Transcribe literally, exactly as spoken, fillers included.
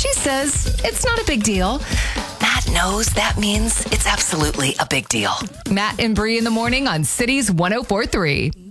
She says it's not a big deal. Matt knows that means it's absolutely a big deal. Matt and Bree in the morning on Cities one oh four three.